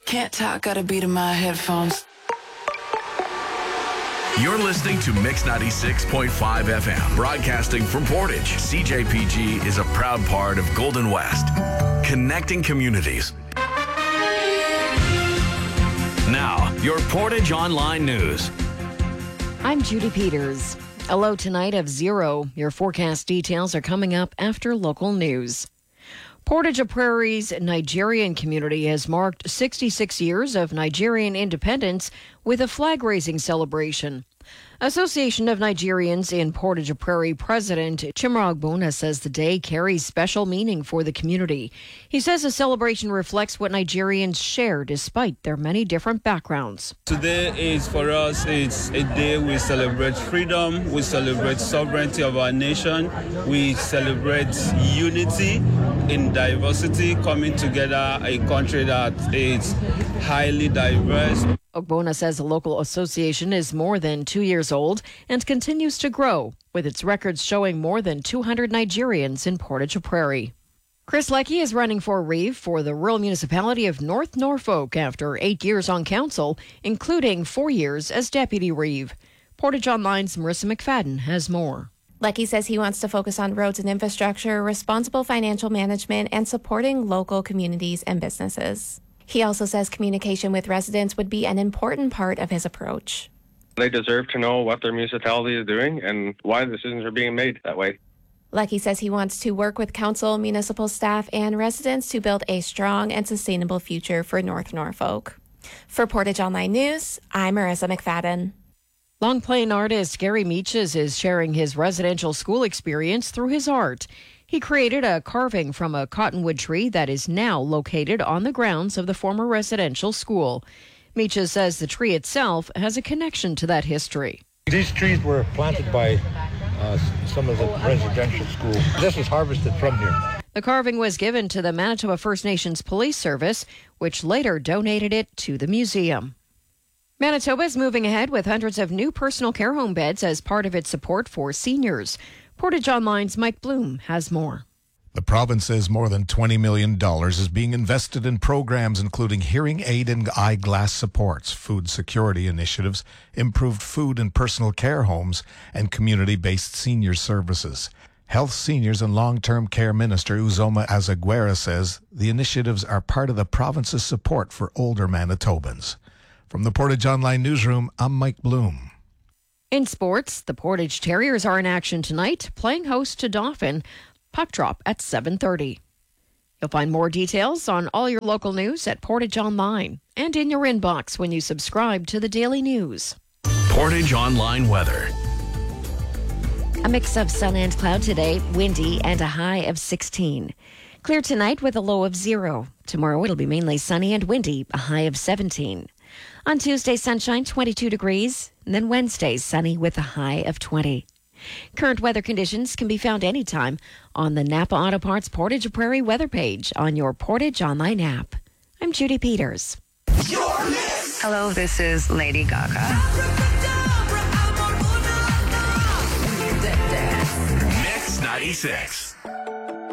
Can't talk, got a beat in my headphones. You're listening to Mix 96.5 FM, broadcasting from Portage. CJPG is a proud part of Golden West, connecting communities. Now, your Portage Online News. I'm Judy Peters. A low tonight of 0. Your forecast details are coming up after local news. Portage Prairie's Nigerian community has marked 66 years of Nigerian independence with a flag-raising celebration. Association of Nigerians in Portage Prairie President Chimra Ogbonna says the day carries special meaning for the community. He says the celebration reflects what Nigerians share despite their many different backgrounds. Today is for us, it's a day we celebrate freedom, we celebrate sovereignty of our nation, we celebrate unity in diversity, coming together, a country that is highly diverse. Ogbonna says the local association is more than 2 years old and continues to grow, with its records showing more than 200 Nigerians in Portage Prairie. Chris Leckie is running for Reeve for the rural municipality of North Norfolk after 8 years on council, including 4 years as deputy Reeve. Portage Online's Marissa McFadden has more. Leckie says he wants to focus on roads and infrastructure, responsible financial management, and supporting local communities and businesses. He also says communication with residents would be an important part of his approach. They deserve to know what their municipality is doing and why decisions are being made that way. Leckie says he wants to work with council, municipal staff, and residents to build a strong and sustainable future for North Norfolk. For Portage Online News, I'm Marissa McFadden. Long Plain artist Gary Meaches is sharing his residential school experience through his art. He created a carving from a cottonwood tree that is now located on the grounds of the former residential school. Meaches says the tree itself has a connection to that history. These trees were planted by some of the residential schools. This is harvested from here. The carving was given to the Manitoba First Nations Police Service, which later donated it to the museum. Manitoba is moving ahead with hundreds of new personal care home beds as part of its support for seniors. Portage Online's Mike Bloom has more. The province says more than $20 million is being invested in programs including hearing aid and eyeglass supports, food security initiatives, improved food and personal care homes, and community-based senior services. Health, Seniors and Long-Term Care Minister Uzoma Azaguera says the initiatives are part of the province's support for older Manitobans. From the Portage Online Newsroom, I'm Mike Bloom. In sports, the Portage Terriers are in action tonight, playing host to Dauphin. Puck drop at 7:30. You'll find more details on all your local news at Portage Online and in your inbox when you subscribe to the Daily News. Portage Online weather. A mix of sun and cloud today, windy and a high of 16. Clear tonight with a low of 0. Tomorrow it'll be mainly sunny and windy, a high of 17. On Tuesday, sunshine, 22 degrees. And then Wednesday, sunny with a high of 20. Current weather conditions can be found anytime on the Napa Auto Parts Portage Prairie weather page on your Portage Online app. I'm Judy Peters. Hello, this is Lady Gaga. Mix 96.